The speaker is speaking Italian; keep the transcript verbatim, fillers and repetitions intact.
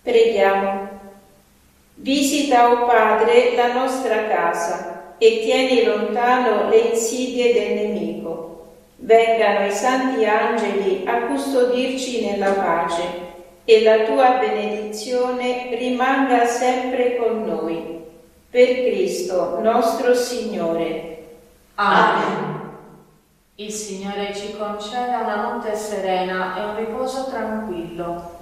Preghiamo. Visita, o Padre, la nostra casa e tieni lontano le insidie del nemico. Vengano i santi angeli a custodirci nella pace e la tua benedizione rimanga sempre con noi. Per Cristo nostro Signore. Amen. Il Signore ci conceda una notte serena e un riposo tranquillo.